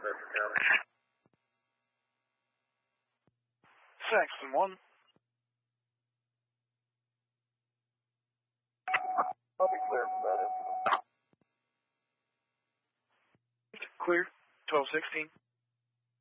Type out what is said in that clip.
Saxon 1. I'll be clear for that incident. Clear. 1216.